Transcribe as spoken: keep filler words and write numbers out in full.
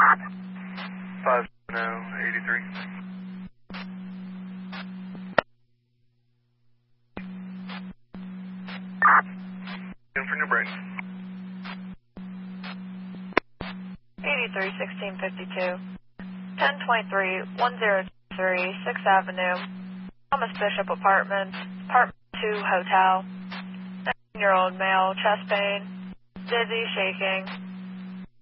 five no eighty-three. In for New Brighton. eighty-three sixteen fifty-two. ten twenty-three one oh three sixth Avenue. Thomas Bishop Apartments. Apartment two Hotel. nineteen-year-old male, chest pain, dizzy, shaking.